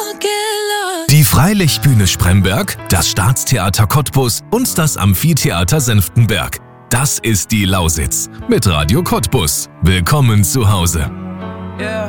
Die Freilichtbühne Spremberg, das Staatstheater Cottbus und das Amphitheater Senftenberg. Das ist die Lausitz mit Radio Cottbus. Willkommen zu Hause. Yeah.